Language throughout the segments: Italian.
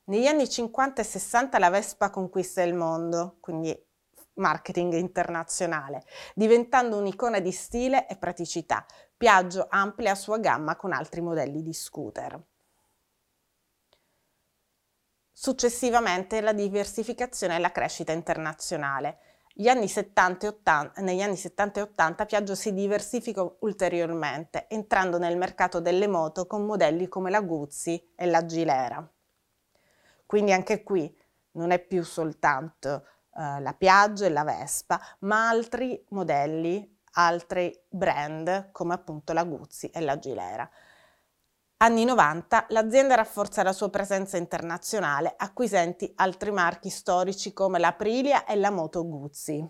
Negli anni 50 e 60 la Vespa conquista il mondo, quindi marketing internazionale, diventando un'icona di stile e praticità. Piaggio amplia la sua gamma con altri modelli di scooter. Successivamente la diversificazione e la crescita internazionale. Negli anni 70 e 80 Piaggio si diversifica ulteriormente, entrando nel mercato delle moto con modelli come la Guzzi e la Gilera. Quindi anche qui non è più soltanto la Piaggio e la Vespa, ma altri modelli, altri brand come appunto la Guzzi e la Gilera. Anni 90, l'azienda rafforza la sua presenza internazionale, acquisendo altri marchi storici come la Aprilia e la Moto Guzzi.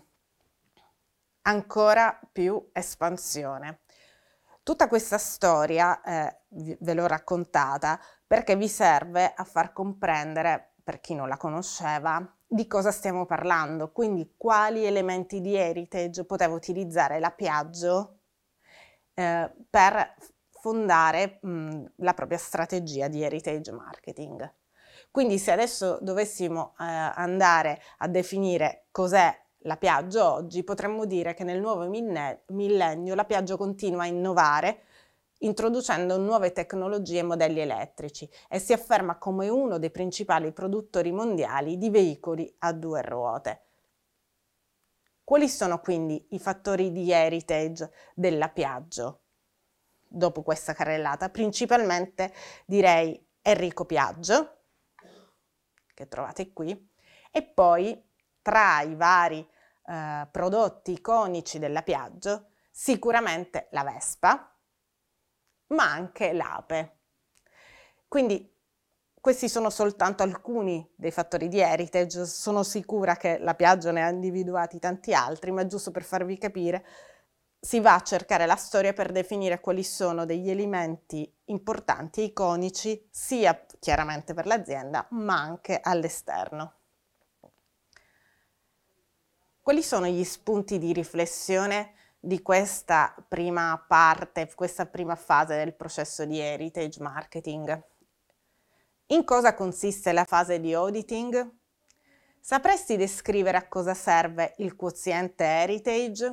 Ancora più espansione. Tutta questa storia ve l'ho raccontata perché vi serve a far comprendere, per chi non la conosceva, di cosa stiamo parlando, quindi quali elementi di heritage poteva utilizzare la Piaggio per fondare la propria strategia di heritage marketing. Quindi se adesso dovessimo andare a definire cos'è la Piaggio oggi, potremmo dire che nel nuovo millennio la Piaggio continua a innovare introducendo nuove tecnologie e modelli elettrici e si afferma come uno dei principali produttori mondiali di veicoli a due ruote. Quali sono quindi i fattori di heritage della Piaggio? Dopo questa carrellata, principalmente direi Enrico Piaggio, che trovate qui, e poi tra i vari prodotti iconici della Piaggio, sicuramente la Vespa, ma anche l'Ape. Quindi questi sono soltanto alcuni dei fattori di heritage, sono sicura che la Piaggio ne ha individuati tanti altri, ma giusto per farvi capire, si va a cercare la storia per definire quali sono degli elementi importanti e iconici sia chiaramente per l'azienda ma anche all'esterno. Quali sono gli spunti di riflessione di questa prima parte, questa prima fase del processo di heritage marketing? In cosa consiste la fase di auditing? Sapresti descrivere a cosa serve il quoziente heritage?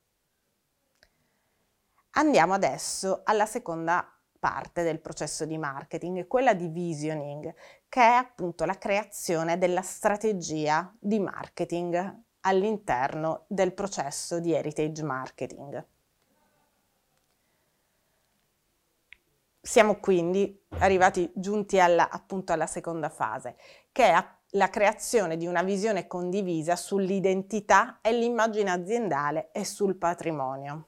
Andiamo adesso alla seconda parte del processo di marketing, quella di visioning, che è appunto la creazione della strategia di marketing all'interno del processo di heritage marketing. Siamo quindi giunti appunto alla seconda fase, che è la creazione di una visione condivisa sull'identità e l'immagine aziendale e sul patrimonio.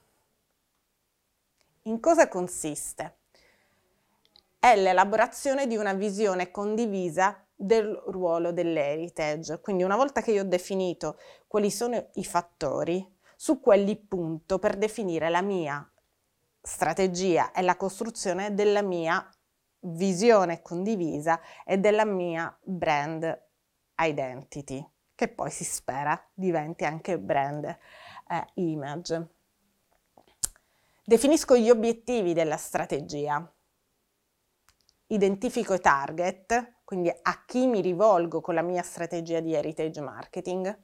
In cosa consiste? È l'elaborazione di una visione condivisa del ruolo dell'heritage. Quindi una volta che io ho definito quali sono i fattori, su quelli punto per definire la mia strategia e la costruzione della mia visione condivisa e della mia brand identity, che poi si spera diventi anche brand image. Definisco gli obiettivi della strategia, identifico i target, quindi a chi mi rivolgo con la mia strategia di heritage marketing,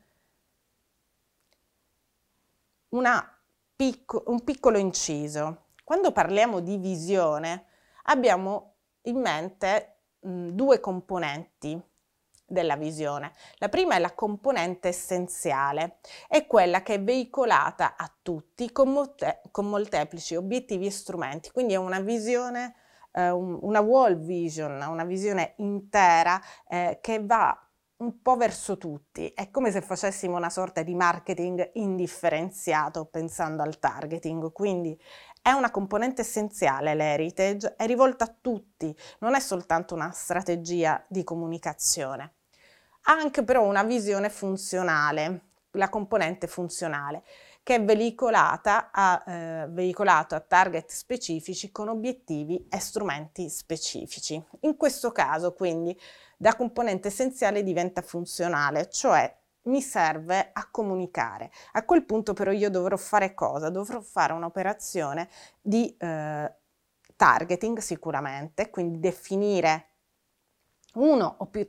un piccolo inciso. Quando parliamo di visione abbiamo in mente due componenti della visione. La prima è la componente essenziale, è quella che è veicolata a tutti con molteplici obiettivi e strumenti, quindi è una visione, una wall vision, una visione intera che va un po' verso tutti. È come se facessimo una sorta di marketing indifferenziato pensando al targeting, quindi è una componente essenziale l'heritage, è rivolta a tutti, non è soltanto una strategia di comunicazione. Ha anche però una visione funzionale, la componente funzionale, che è veicolato a target specifici con obiettivi e strumenti specifici. In questo caso, quindi, da componente essenziale diventa funzionale, cioè mi serve a comunicare. A quel punto però io dovrò fare cosa? Dovrò fare un'operazione di targeting sicuramente, quindi definire uno o più